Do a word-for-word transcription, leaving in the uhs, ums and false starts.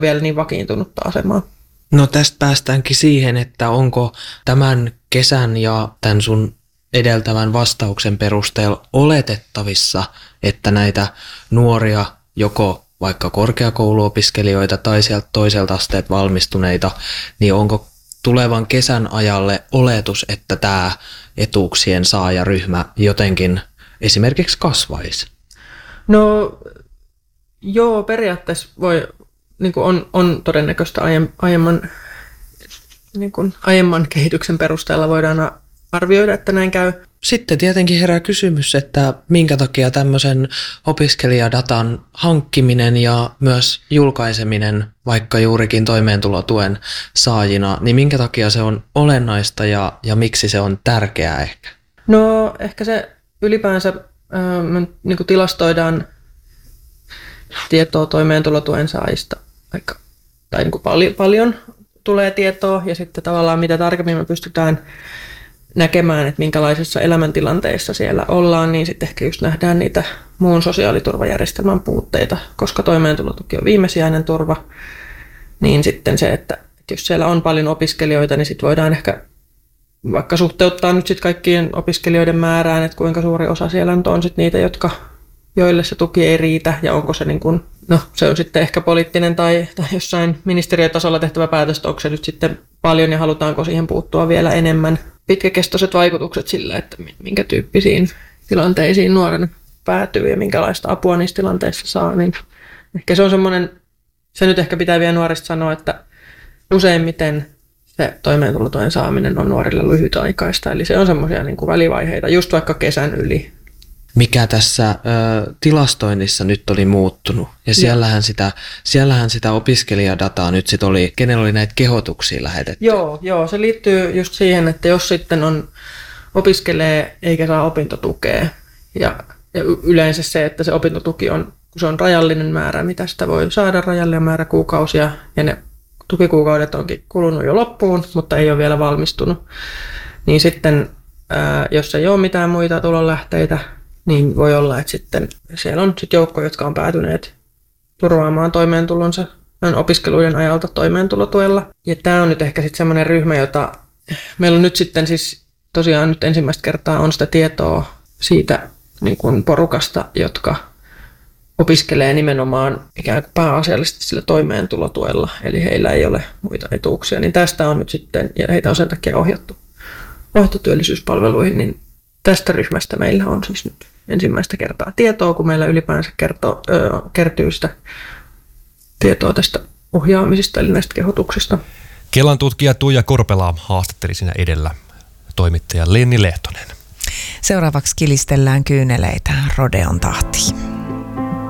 vielä niin vakiintunutta asemaa. No tästä päästäänkin siihen, että onko tämän kesän ja tämän sun edeltävän vastauksen perusteella oletettavissa, että näitä nuoria, joko vaikka korkeakouluopiskelijoita tai sieltä toiselta asteet valmistuneita, niin onko tulevan kesän ajalle oletus, että tämä etuuksien saajaryhmä jotenkin esimerkiksi kasvaisi? No joo, periaatteessa voi, niin kuin on, on todennäköistä aiemman, niin kuin aiemman kehityksen perusteella voidaan arvioida, että näin käy. Sitten tietenkin herää kysymys, että minkä takia tämmöisen opiskelijadatan hankkiminen ja myös julkaiseminen vaikka juurikin toimeentulotuen saajina, niin minkä takia se on olennaista ja, ja miksi se on tärkeää ehkä? No ehkä se ylipäänsä äh, me niin kuin tilastoidaan tietoa toimeentulotuen saajista, vaikka, tai niin kuin paljon, paljon tulee tietoa ja sitten tavallaan mitä tarkemmin me pystytään näkemään, että minkälaisessa elämäntilanteessa siellä ollaan, niin sitten ehkä just nähdään niitä muun sosiaaliturvajärjestelmän puutteita, koska toimeentulotuki on viimesijainen turva, niin sitten se, että jos siellä on paljon opiskelijoita, niin sitten voidaan ehkä vaikka suhteuttaa nyt sitten kaikkien opiskelijoiden määrään, että kuinka suuri osa siellä nyt on sitten niitä, jotka, joille se tuki ei riitä, ja onko se niin kuin, no se on sitten ehkä poliittinen tai, tai jossain ministeriötasolla tehtävä päätös, onko se nyt sitten paljon ja halutaanko siihen puuttua vielä enemmän. Pitkäkestoiset vaikutukset sillä, että minkä tyyppisiin tilanteisiin nuoren päätyy ja minkälaista apua niissä tilanteissa saa, niin ehkä se on semmoinen, se nyt ehkä pitää vielä nuorista sanoa, että useimmiten se toimeentulotuen saaminen on nuorille lyhytaikaista, eli se on semmoisia niin kuin välivaiheita, just vaikka kesän yli. Mikä tässä ö, tilastoinnissa nyt oli muuttunut, ja siellähän sitä, siellähän sitä opiskelijadataa nyt sitten oli, kenellä oli näitä kehotuksia lähetetty? Joo, joo, se liittyy just siihen, että jos sitten on, opiskelee eikä saa opintotukea, ja, ja yleensä se, että se opintotuki on, kun se on rajallinen määrä, mitä sitä voi saada, rajallinen määrä kuukausia, ja ne tukikuukaudet onkin kulunut jo loppuun, mutta ei ole vielä valmistunut, niin sitten ää, jos ei ole mitään muita tulonlähteitä, niin voi olla, että sitten siellä on sit joukko, jotka on päätyneet turvaamaan toimeentulonsa opiskeluiden ajalta toimeentulotuella. Ja tämä on nyt ehkä sitten semmoinen ryhmä, jota meillä on nyt sitten siis tosiaan nyt ensimmäistä kertaa on sitä tietoa siitä niin kuin porukasta, jotka opiskelee nimenomaan ikään kuin pääasiallisesti sillä toimeentulotuella, eli heillä ei ole muita etuuksia. Niin tästä on nyt sitten, ja heitä on sen takia ohjattu, ohjattu työllisyyspalveluihin, niin tästä ryhmästä meillä on siis nyt ensimmäistä kertaa tietoa, kun meillä ylipäänsä kertoo, ö, kertyy sitä tietoa tästä ohjaamisesta, eli näistä kehotuksista. Kelan tutkija Tuija Korpela haastatteli siinä edellä toimittaja Lenni Lehtonen. Seuraavaksi kilistellään kyyneleitä Rodeon tahtiin.